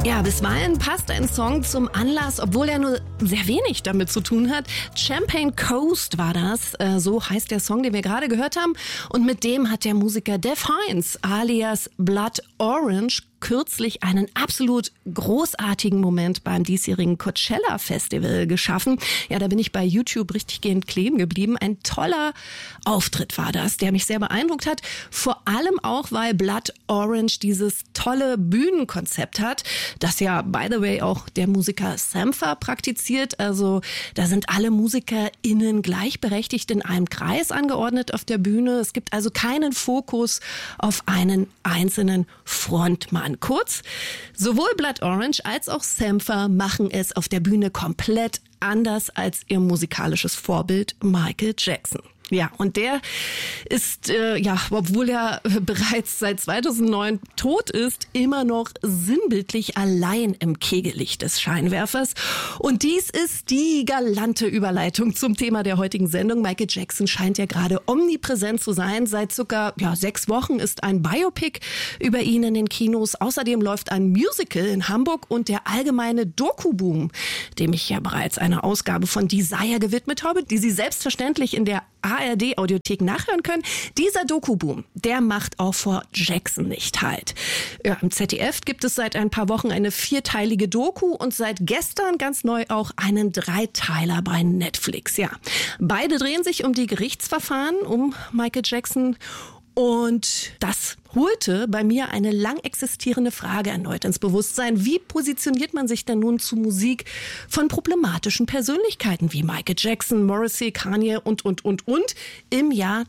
Ja, bisweilen passt ein Song zum Anlass, obwohl er nur sehr wenig damit zu tun hat. Champagne Coast war das, so heißt der Song, den wir gerade gehört haben. Und mit dem hat der Musiker Dev Hynes alias Blood Orange kürzlich einen absolut großartigen Moment beim diesjährigen Coachella Festival geschaffen. Ja, da bin ich bei YouTube richtig gehend kleben geblieben. Ein toller Auftritt war das, der mich sehr beeindruckt hat. Vor allem auch, weil Blood Orange dieses tolle Bühnenkonzept hat, das ja, by the way, auch der Musiker Sampha praktiziert. Also da sind alle MusikerInnen gleichberechtigt in einem Kreis angeordnet auf der Bühne. Es gibt also keinen Fokus auf einen einzelnen Frontmann. Kurz, sowohl Blood Orange als auch Sampha machen es auf der Bühne komplett anders als ihr musikalisches Vorbild Michael Jackson. Ja, und der ist, obwohl er bereits seit 2009 tot ist, immer noch sinnbildlich allein im Kegellicht des Scheinwerfers. Und dies ist die galante Überleitung zum Thema der heutigen Sendung. Michael Jackson scheint ja gerade omnipräsent zu sein. Seit circa 6 Wochen ist ein Biopic über ihn in den Kinos. Außerdem läuft ein Musical in Hamburg und der allgemeine Doku-Boom, dem ich ja bereits eine Ausgabe von Desire gewidmet habe, die Sie selbstverständlich in der ARD-Audiothek nachhören können. Dieser Doku-Boom, der macht auch vor Jackson nicht halt. Ja, im ZDF gibt es seit ein paar Wochen eine 4-teilige Doku und seit gestern ganz neu auch einen 3-Teiler bei Netflix. Ja, beide drehen sich um die Gerichtsverfahren um Michael Jackson. Und das holte bei mir eine lang existierende Frage erneut ins Bewusstsein. Wie positioniert man sich denn nun zu Musik von problematischen Persönlichkeiten wie Michael Jackson, Morrissey, Kanye und im Jahr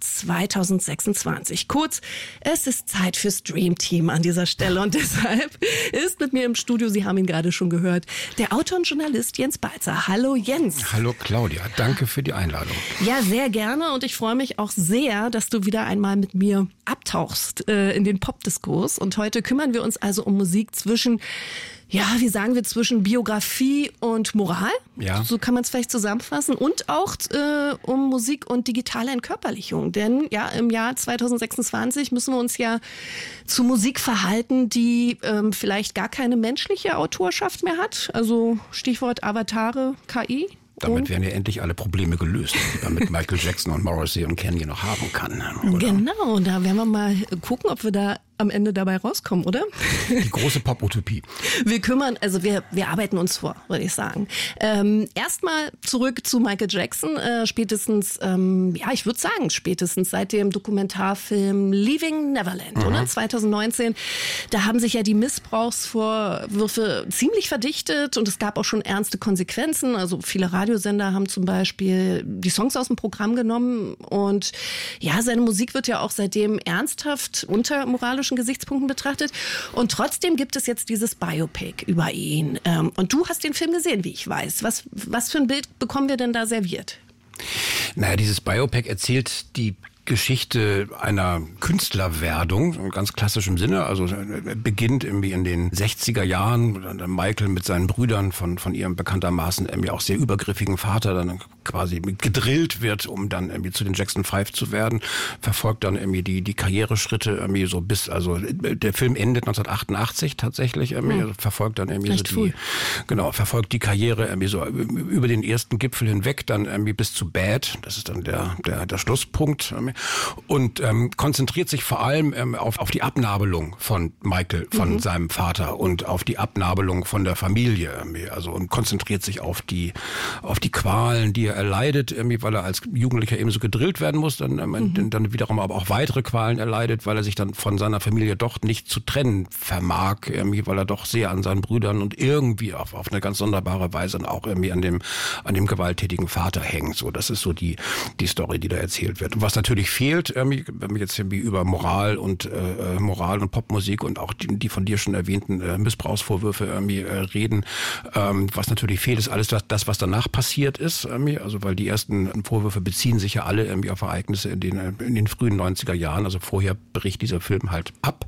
2026? Kurz, es ist Zeit fürs Dream Team an dieser Stelle und deshalb ist mit mir im Studio, Sie haben ihn gerade schon gehört, der Autor und Journalist Jens Balzer. Hallo Jens. Hallo Claudia, danke für die Einladung. Ja, sehr gerne und ich freue mich auch sehr, dass du wieder einmal mit mir abtauchst in den Popdiskurs. Und heute kümmern wir uns also um Musik zwischen, zwischen Biografie und Moral. Ja. So kann man es vielleicht zusammenfassen. Und auch um Musik und digitale Entkörperlichung. Denn ja, im Jahr 2026 müssen wir uns ja zu Musik verhalten, die vielleicht gar keine menschliche Autorschaft mehr hat. Also Stichwort Avatare, KI. Damit werden ja endlich alle Probleme gelöst, die man mit Michael Jackson und Morrissey und Kanye noch haben kann. Oder? Genau, da werden wir mal gucken, ob wir da am Ende dabei rauskommen, oder? Die große Pop-Utopie. Wir arbeiten uns vor, würde ich sagen. Erstmal zurück zu Michael Jackson. Spätestens seit dem Dokumentarfilm Leaving Neverland, oder? 2019. Da haben sich ja die Missbrauchsvorwürfe ziemlich verdichtet und es gab auch schon ernste Konsequenzen. Also viele Radiosender haben zum Beispiel die Songs aus dem Programm genommen und ja, seine Musik wird ja auch seitdem ernsthaft unter moralischen Gesichtspunkten betrachtet. Und trotzdem gibt es jetzt dieses Biopic über ihn. Und du hast den Film gesehen, wie ich weiß. Was für ein Bild bekommen wir denn da serviert? Naja, dieses Biopic erzählt die Geschichte einer Künstlerwerdung, in ganz klassischem Sinne. Also beginnt irgendwie in den 60er Jahren, Michael mit seinen Brüdern von ihrem bekanntermaßen irgendwie auch sehr übergriffigen Vater dann quasi gedrillt wird, um dann irgendwie zu den Jackson 5 zu werden, verfolgt dann irgendwie die Karriereschritte irgendwie so bis, also der Film endet 1988 tatsächlich irgendwie, also verfolgt dann irgendwie verfolgt die Karriere irgendwie so über den ersten Gipfel hinweg, dann irgendwie bis zu Bad, das ist dann der Schlusspunkt, und konzentriert sich vor allem auf die Abnabelung von Michael, von seinem Vater und auf die Abnabelung von der Familie, also und konzentriert sich auf die Qualen, die er erleidet, weil er als Jugendlicher eben so gedrillt werden muss, dann wiederum aber auch weitere Qualen erleidet, weil er sich dann von seiner Familie doch nicht zu trennen vermag, weil er doch sehr an seinen Brüdern und irgendwie auf eine ganz sonderbare Weise auch irgendwie an dem gewalttätigen Vater hängt. So, das ist so die Story, die da erzählt wird. Und was natürlich fehlt, wenn wir jetzt irgendwie über Moral und Popmusik und auch die von dir schon erwähnten Missbrauchsvorwürfe reden, was natürlich fehlt, ist alles das, was danach passiert ist, also weil die ersten Vorwürfe beziehen sich ja alle irgendwie auf Ereignisse in den frühen 90er Jahren, also vorher bricht dieser Film halt ab.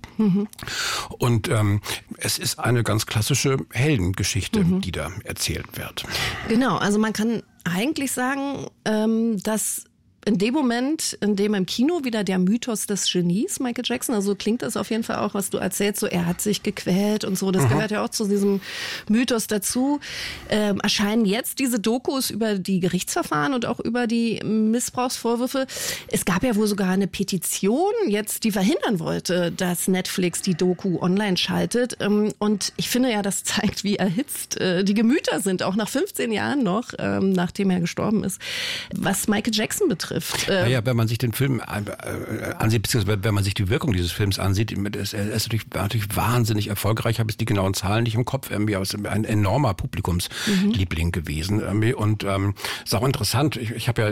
Und es ist eine ganz klassische Heldengeschichte, die da erzählt wird. Genau, also man kann eigentlich sagen, dass in dem Moment, in dem im Kino wieder der Mythos des Genies, Michael Jackson, also klingt das auf jeden Fall auch, was du erzählst, so er hat sich gequält und so, das gehört ja auch zu diesem Mythos dazu. Erscheinen jetzt diese Dokus über die Gerichtsverfahren und auch über die Missbrauchsvorwürfe. Es gab ja wohl sogar eine Petition jetzt, die verhindern wollte, dass Netflix die Doku online schaltet. Und ich finde ja, das zeigt, wie erhitzt die Gemüter sind, auch nach 15 Jahren noch, nachdem er gestorben ist, was Michael Jackson betrifft. Naja, wenn man sich den Film ansieht, beziehungsweise wenn man sich die Wirkung dieses Films ansieht, er ist natürlich wahnsinnig erfolgreich. Ich habe jetzt die genauen Zahlen nicht im Kopf, aber es ist ein enormer Publikumsliebling gewesen. Und ist auch interessant, ich habe ja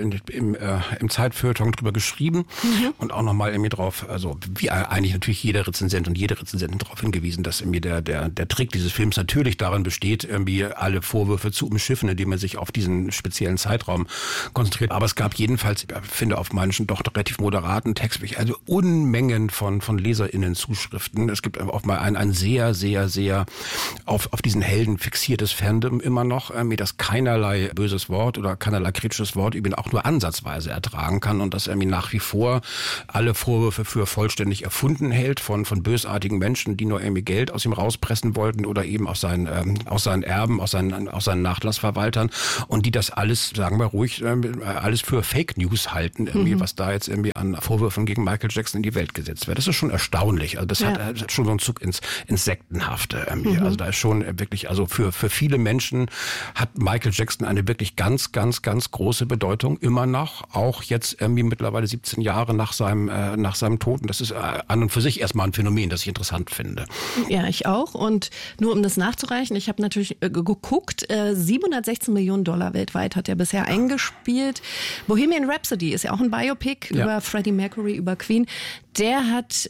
im Zeitfeuilleton drüber geschrieben und auch nochmal irgendwie drauf, also wie eigentlich natürlich jeder Rezensent und jede Rezensentin darauf hingewiesen, dass irgendwie der Trick dieses Films natürlich darin besteht, irgendwie alle Vorwürfe zu umschiffen, indem man sich auf diesen speziellen Zeitraum konzentriert. Aber es gab jedenfalls, ich finde, auf manchen doch relativ moderaten Text, also Unmengen von LeserInnen-Zuschriften. Es gibt auch mal ein sehr, sehr, sehr auf diesen Helden fixiertes Fandom immer noch, das keinerlei böses Wort oder keinerlei kritisches Wort eben auch nur ansatzweise ertragen kann und das irgendwie nach wie vor alle Vorwürfe für vollständig erfunden hält von bösartigen Menschen, die nur irgendwie Geld aus ihm rauspressen wollten oder eben aus seinen Erben, aus seinen Nachlassverwaltern und die das alles, sagen wir ruhig, alles für Fake News halten, irgendwie, was da jetzt irgendwie an Vorwürfen gegen Michael Jackson in die Welt gesetzt wird. Das ist schon erstaunlich. Also das hat schon so einen Zug ins Sektenhafte. Also da ist schon wirklich, also für viele Menschen hat Michael Jackson eine wirklich ganz, ganz, ganz große Bedeutung immer noch, auch jetzt irgendwie mittlerweile 17 Jahre nach seinem Tod. Und das ist an und für sich erstmal ein Phänomen, das ich interessant finde. Ja, ich auch. Und nur um das nachzureichen, ich habe natürlich geguckt, $716 Millionen weltweit hat er bisher eingespielt. Bohemian Rhapsody ist ja auch ein Biopic über Freddie Mercury, über Queen. Der hat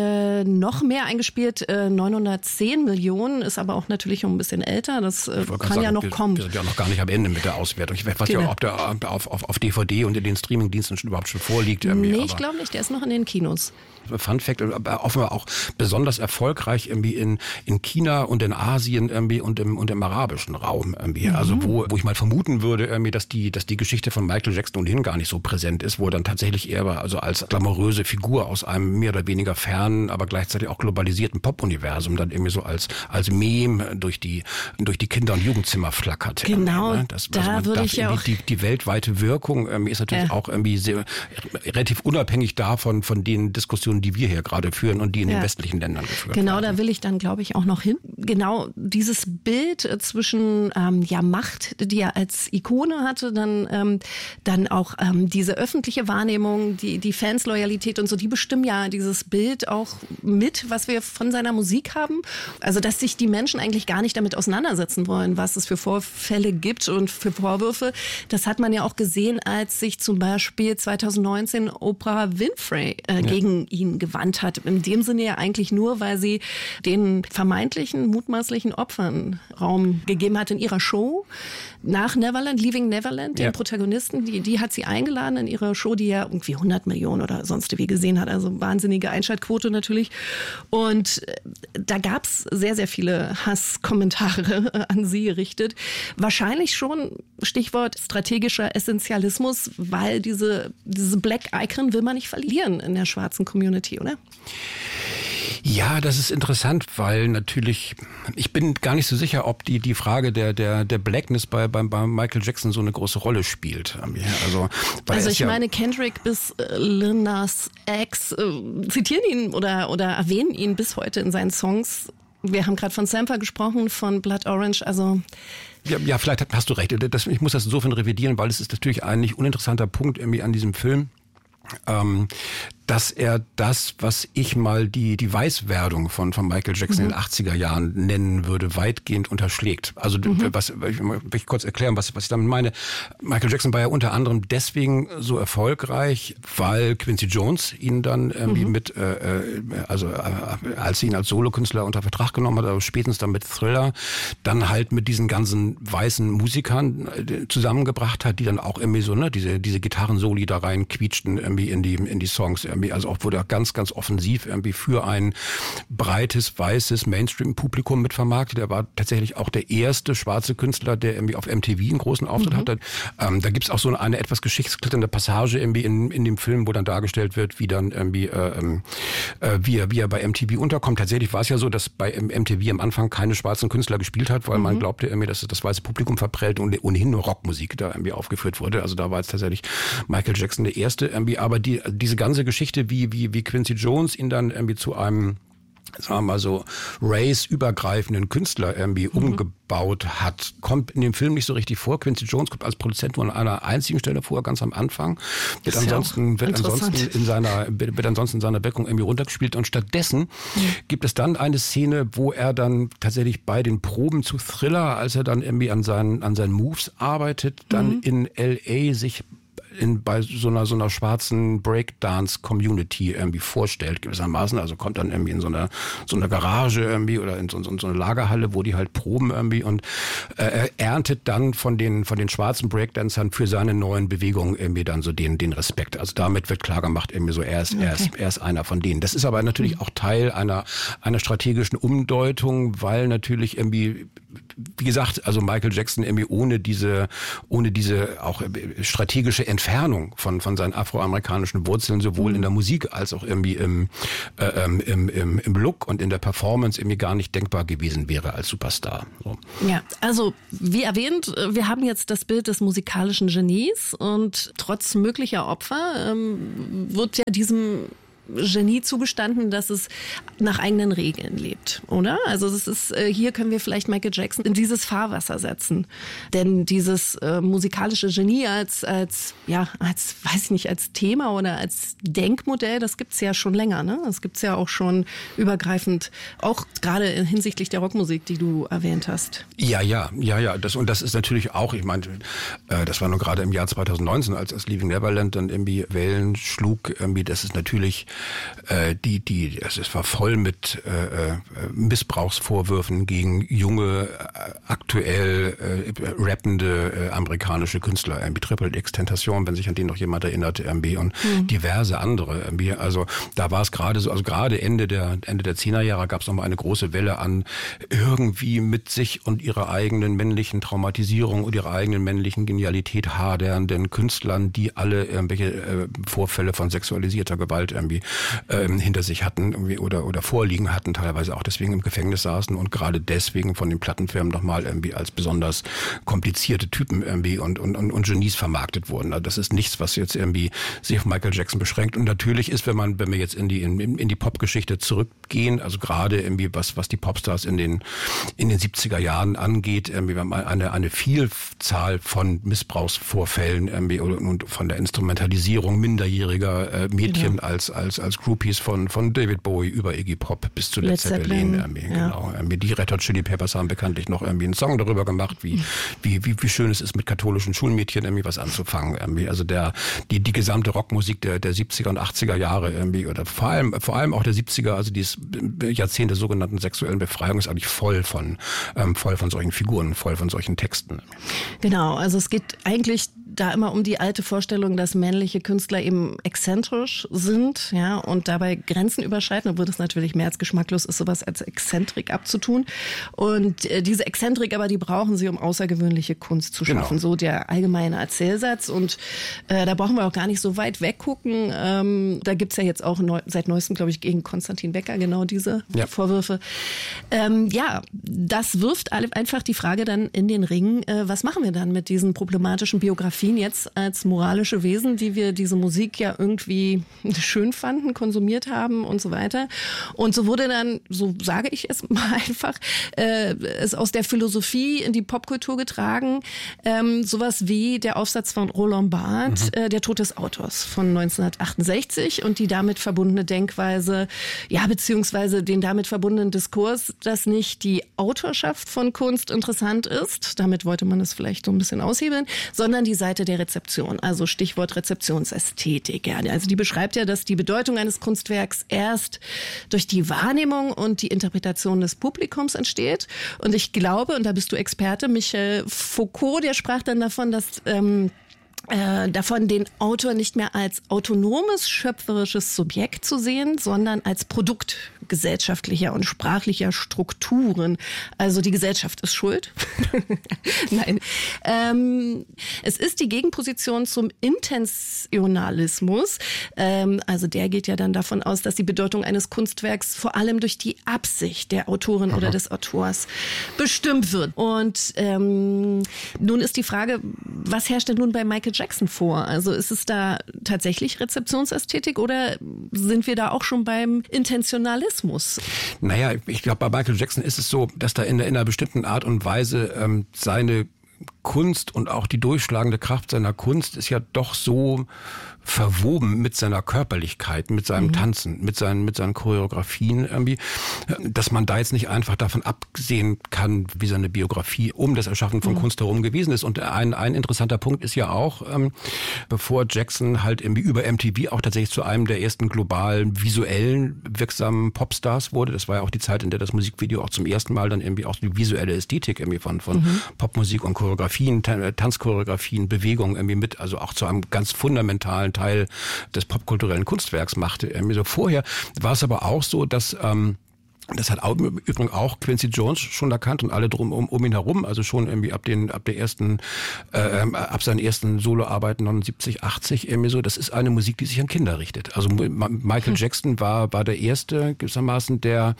noch mehr eingespielt, 910 Millionen, ist aber auch natürlich schon ein bisschen älter. Das kann ja noch kommen. Wir sind ja noch gar nicht am Ende mit der Auswertung. Ich weiß ja auch, ob der auf DVD und in den Streamingdiensten überhaupt schon vorliegt. Nee, ich glaube nicht. Der ist noch in den Kinos. Fun Fact, offenbar auch besonders erfolgreich irgendwie in China und in Asien irgendwie und im arabischen Raum irgendwie. Also wo ich mal vermuten würde irgendwie, dass die Geschichte von Michael Jackson ohnehin gar nicht so präsent ist, wo er dann tatsächlich eher also als glamouröse Figur aus einem mehr oder weniger fernen, aber gleichzeitig auch globalisierten Popuniversum dann irgendwie so als Meme durch die Kinder- und Jugendzimmer flackert. Genau, da würde ich ja auch die weltweite Wirkung ist natürlich auch irgendwie sehr, relativ unabhängig davon von den Diskussionen, die wir hier gerade führen und die in den westlichen Ländern geführt werden. Genau, da will ich dann, glaube ich, auch noch hin. Genau dieses Bild zwischen Macht, die er als Ikone hatte, dann auch diese öffentliche Wahrnehmung, die Fansloyalität und so, die bestimmen ja dieses Bild auch mit, was wir von seiner Musik haben. Also, dass sich die Menschen eigentlich gar nicht damit auseinandersetzen wollen, was es für Vorfälle gibt und für Vorwürfe. Das hat man ja auch gesehen, als sich zum Beispiel 2019 Oprah Winfrey gegen ihn gewandt hat. In dem Sinne ja eigentlich nur, weil sie den vermeintlichen, mutmaßlichen Opfern Raum gegeben hat in ihrer Show. Nach Neverland, Leaving Neverland, den Protagonisten, die hat sie eingeladen in ihre Show, die ja irgendwie 100 Millionen oder sonst wie gesehen hat. Also wahnsinnige Einschaltquote natürlich. Und da gab es sehr, sehr viele Hasskommentare an sie gerichtet. Wahrscheinlich schon Stichwort strategischer Essentialismus, weil diese Black Icon will man nicht verlieren in der schwarzen Community, oder? Ja, das ist interessant, weil natürlich, ich bin gar nicht so sicher, ob die Frage der Blackness bei Michael Jackson so eine große Rolle spielt. Also ich meine, Kendrick bis Lil Nas X zitieren ihn oder erwähnen ihn bis heute in seinen Songs. Wir haben gerade von Sampha gesprochen, von Blood Orange, also... Ja, vielleicht hast du recht. Ich muss das insofern revidieren, weil es ist natürlich ein nicht uninteressanter Punkt irgendwie an diesem Film. Dass er das, was ich mal die Weißwerdung von Michael Jackson in den 80er Jahren nennen würde, weitgehend unterschlägt. Also will ich kurz erklären, was ich damit meine. Michael Jackson war ja unter anderem deswegen so erfolgreich, weil Quincy Jones ihn dann als sie ihn als Solokünstler unter Vertrag genommen hat, aber spätestens dann mit Thriller, dann halt mit diesen ganzen weißen Musikern zusammengebracht hat, die dann auch irgendwie so diese Gitarrensoli da rein quietschten irgendwie in die Songs irgendwie, also auch wurde ganz, ganz offensiv irgendwie für ein breites, weißes Mainstream-Publikum mitvermarktet. Er war tatsächlich auch der erste schwarze Künstler, der irgendwie auf MTV einen großen Auftritt hatte. Da gibt's auch so eine etwas geschichtsklitternde Passage irgendwie in dem Film, wo dann dargestellt wird, wie dann irgendwie wie er bei MTV unterkommt. Tatsächlich war es ja so, dass bei MTV am Anfang keine schwarzen Künstler gespielt hat, weil man glaubte irgendwie, dass das weiße Publikum verprellt und ohnehin nur Rockmusik da irgendwie aufgeführt wurde. Also da war jetzt tatsächlich Michael Jackson der Erste irgendwie. Aber diese ganze Geschichte, wie Quincy Jones ihn dann irgendwie zu einem, sagen wir mal so, race-übergreifenden Künstler irgendwie umgebaut hat, kommt in dem Film nicht so richtig vor. Quincy Jones kommt als Produzent nur an einer einzigen Stelle vor, ganz am Anfang. Wird ansonsten in seiner Wirkung irgendwie runtergespielt. Und stattdessen gibt es dann eine Szene, wo er dann tatsächlich bei den Proben zu Thriller, als er dann irgendwie an seinen Moves arbeitet, dann in L.A. sich bei so einer schwarzen Breakdance-Community irgendwie vorstellt, gewissermaßen. Also kommt dann irgendwie in so einer Garage irgendwie oder in so eine Lagerhalle, wo die halt proben irgendwie und erntet dann von den schwarzen Breakdancern für seine neuen Bewegungen irgendwie dann so den Respekt. Also damit wird klar gemacht, irgendwie so, er ist einer von denen. Das ist aber natürlich auch Teil einer strategischen Umdeutung, weil natürlich irgendwie, wie gesagt, also Michael Jackson irgendwie ohne diese auch strategische Entfernung von seinen afroamerikanischen Wurzeln sowohl in der Musik als auch irgendwie im Look und in der Performance irgendwie gar nicht denkbar gewesen wäre als Superstar. So. Ja, also wie erwähnt, wir haben jetzt das Bild des musikalischen Genies und trotz möglicher Opfer wird ja diesem Genie zugestanden, dass es nach eigenen Regeln lebt, oder? Also es ist, hier können wir vielleicht Michael Jackson in dieses Fahrwasser setzen. Denn dieses musikalische Genie als Thema oder als Denkmodell, das gibt's ja schon länger, ne? Das gibt's ja auch schon übergreifend, auch gerade hinsichtlich der Rockmusik, die du erwähnt hast. Ja. Das ist natürlich auch, ich meine, das war nur gerade im Jahr 2019, als Leaving Neverland dann irgendwie Wellen schlug, irgendwie, das ist natürlich es war voll mit Missbrauchsvorwürfen gegen junge, aktuell rappende amerikanische Künstler, irgendwie Triple X Tentation, wenn sich an den noch jemand erinnert, irgendwie, und diverse andere, irgendwie. Also da war es gerade so, also gerade Ende der 10er Jahre gab es nochmal eine große Welle an irgendwie mit sich und ihrer eigenen männlichen Traumatisierung und ihrer eigenen männlichen Genialität hadernden Künstlern, die alle irgendwelche Vorfälle von sexualisierter Gewalt irgendwie hinter sich hatten irgendwie oder vorliegen hatten, teilweise auch deswegen im Gefängnis saßen und gerade deswegen von den Plattenfirmen nochmal irgendwie als besonders komplizierte Typen irgendwie und Genies vermarktet wurden. Also das ist nichts, was jetzt irgendwie sich auf Michael Jackson beschränkt. Und natürlich ist, wenn wir jetzt in die Popgeschichte zurückgehen, also gerade irgendwie was die Popstars in den 70er Jahren angeht, irgendwie eine Vielzahl von Missbrauchsvorfällen irgendwie und von der Instrumentalisierung minderjähriger Mädchen als Groupies von David Bowie über Iggy Pop bis zu Led Zeppelin. Genau. Die Red Hot Chili Peppers haben bekanntlich noch irgendwie einen Song darüber gemacht, wie schön es ist, mit katholischen Schulmädchen irgendwie was anzufangen. Also die gesamte Rockmusik der 70er und 80er Jahre irgendwie oder vor allem auch der 70er, also dieses Jahrzehnt der sogenannten sexuellen Befreiung ist eigentlich voll von solchen Figuren, voll von solchen Texten. Genau, also es geht eigentlich da immer um die alte Vorstellung, dass männliche Künstler eben exzentrisch sind, ja, und dabei Grenzen überschreiten, obwohl das natürlich mehr als geschmacklos ist, sowas als Exzentrik abzutun. Und diese Exzentrik aber, die brauchen sie, um außergewöhnliche Kunst zu schaffen. Genau. So der allgemeine Erzählsatz. Und da brauchen wir auch gar nicht so weit weggucken. Da gibt's ja jetzt auch seit neuestem, glaube ich, gegen Konstantin Becker genau diese Vorwürfe. Das wirft einfach die Frage dann in den Ring, was machen wir dann mit diesen problematischen Biografien jetzt als moralische Wesen, die wir diese Musik ja irgendwie schön fanden, konsumiert haben und so weiter. Und so wurde dann, so sage ich es mal einfach, es aus der Philosophie in die Popkultur getragen, sowas wie der Aufsatz von Roland Barthes, Der Tod des Autors von 1968 und die damit verbundene Denkweise, ja, beziehungsweise den damit verbundenen Diskurs, dass nicht die Autorschaft von Kunst interessant ist, damit wollte man es vielleicht so ein bisschen aushebeln, sondern die Seite der Rezeption, also Stichwort Rezeptionsästhetik. Ja. Also die beschreibt ja, dass die Bedeutung eines Kunstwerks erst durch die Wahrnehmung und die Interpretation des Publikums entsteht. Und ich glaube, und da bist du Experte, Michel Foucault, der sprach dann davon, dass davon den Autor nicht mehr als autonomes, schöpferisches Subjekt zu sehen, sondern als Produkt gesellschaftlicher und sprachlicher Strukturen. Also die Gesellschaft ist schuld. Nein. Es ist die Gegenposition zum Intentionalismus. Also der geht ja dann davon aus, dass die Bedeutung eines Kunstwerks vor allem durch die Absicht der Autorin oder des Autors bestimmt wird. Und nun ist die Frage, was herrscht denn nun bei Michael Jackson vor? Also ist es da tatsächlich Rezeptionsästhetik oder sind wir da auch schon beim Intentionalismus? Naja, ich glaube, bei Michael Jackson ist es so, dass da in einer bestimmten Art und Weise seine Kunst und auch die durchschlagende Kraft seiner Kunst ist ja doch so verwoben mit seiner Körperlichkeit, mit seinem Tanzen, mit seinen Choreografien irgendwie, dass man da jetzt nicht einfach davon absehen kann, wie seine Biografie um das Erschaffen von Kunst herum gewesen ist. Und ein interessanter Punkt ist ja auch, bevor Jackson halt irgendwie über MTV auch tatsächlich zu einem der ersten globalen, visuellen, wirksamen Popstars wurde. Das war ja auch die Zeit, in der das Musikvideo auch zum ersten Mal dann irgendwie auch die visuelle Ästhetik irgendwie von Popmusik und Choreografien, Tanzchoreografien, Bewegungen irgendwie mit, also auch zu einem ganz fundamentalen Teil des popkulturellen Kunstwerks machte. So vorher war es aber auch so, dass das hat übrigens auch Quincy Jones schon erkannt und alle drum um ihn herum, also schon irgendwie ab seinen ersten Soloarbeiten 79, 80 irgendwie so. Das ist eine Musik, die sich an Kinder richtet. Also Michael Jackson war der erste gewissermaßen, der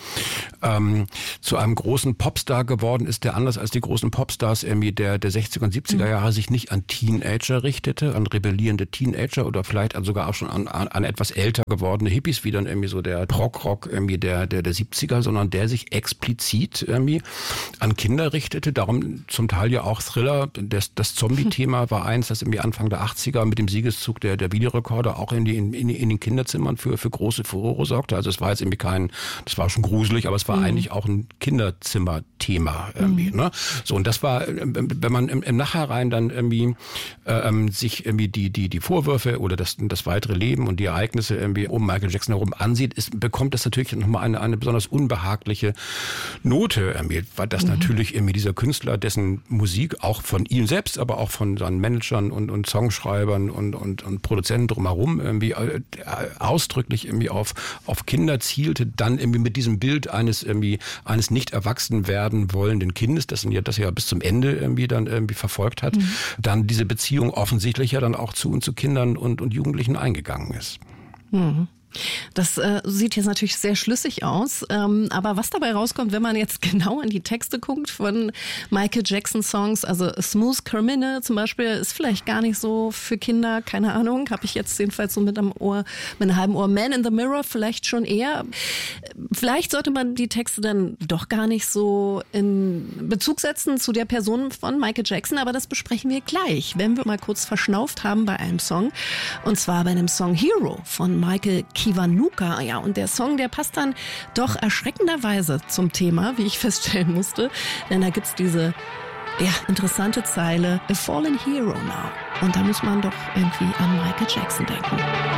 zu einem großen Popstar geworden ist, der anders als die großen Popstars irgendwie der 60er und 70er Jahre sich nicht an Teenager richtete, an rebellierende Teenager oder vielleicht sogar auch schon an etwas älter gewordene Hippies, wie dann irgendwie so der Prog-Rock irgendwie der 70er, sondern der sich explizit irgendwie an Kinder richtete. Darum zum Teil ja auch Thriller. Das Zombie-Thema war eins, das irgendwie Anfang der 80er mit dem Siegeszug der Videorekorder auch in den Kinderzimmern für große Furore sorgte. Also es war jetzt irgendwie das war schon gruselig, aber es war eigentlich auch ein Kinderzimmer-Thema irgendwie. Ne? So, und das war, wenn man im Nachhinein dann irgendwie sich irgendwie die Vorwürfe oder das weitere Leben und die Ereignisse irgendwie um Michael Jackson herum ansieht, bekommt das natürlich nochmal eine besonders unbehagliche Note, weil das natürlich irgendwie dieser Künstler, dessen Musik auch von ihm selbst, aber auch von seinen Managern und Songschreibern und Produzenten drumherum irgendwie ausdrücklich irgendwie auf Kinder zielte, dann irgendwie mit diesem Bild eines nicht erwachsen werden wollenden Kindes, das er ja bis zum Ende irgendwie dann irgendwie verfolgt hat, dann diese Beziehung offensichtlich ja dann auch zu Kindern und Jugendlichen eingegangen ist. Das sieht jetzt natürlich sehr schlüssig aus, aber was dabei rauskommt, wenn man jetzt genau in die Texte guckt von Michael Jackson Songs, also Smooth Criminal zum Beispiel, ist vielleicht gar nicht so für Kinder, keine Ahnung, habe ich jetzt jedenfalls so mit einem halben Ohr. Man in the Mirror vielleicht schon eher. Vielleicht sollte man die Texte dann doch gar nicht so in Bezug setzen zu der Person von Michael Jackson, aber das besprechen wir gleich, wenn wir mal kurz verschnauft haben bei einem Song, und zwar bei dem Song Hero von Michael Kiwanuka. Ja, und der Song, der passt dann doch erschreckenderweise zum Thema, wie ich feststellen musste. Denn da gibt's diese interessante Zeile, A Fallen Hero Now. Und da muss man doch irgendwie an Michael Jackson denken.